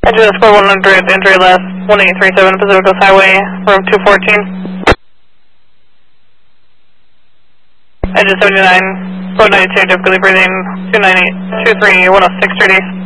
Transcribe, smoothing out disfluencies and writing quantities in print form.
Engine score 100, entry last 1837 Pacific Coast Highway, room 214. Engine 79, code 92, difficulty breathing, 298, 23, 106 30.